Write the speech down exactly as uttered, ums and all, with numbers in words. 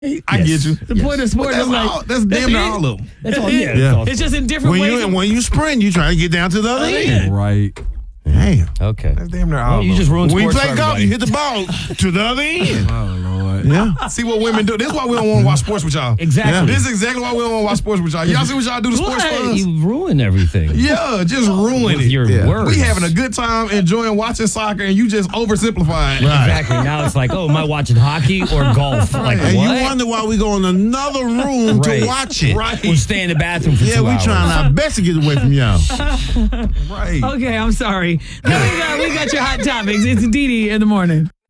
I Yes. get you. The point of sport That's, is like all, that's damn near it. all of them. That's all. Yeah, Yeah. That's all. It's just in different When ways. you when you sprint, you try to get down to the other end. Right. Damn. Okay. That's damn near all Well, of you them. just ruined When you sports play for golf, everybody. you hit the ball to the other end. Oh, Lord. Yeah. See what women do. This is why we don't want to watch sports with y'all. Exactly. This is exactly why we don't want to watch sports with y'all. Y'all see what y'all do to sports for us? You ruin everything. Yeah, just ruin With it. your Yeah. words. We having a good time enjoying watching soccer, and you just oversimplify it. Exactly. Now it's like, oh, am I watching hockey or golf? Like, And what? you wonder why we go in another room Right. to watch it. Right. Or stay in the bathroom for Yeah, two we hours. trying our best to get away from y'all. Right. Okay, I'm sorry. Coming up, we got your hot topics. It's Dee Dee in the morning.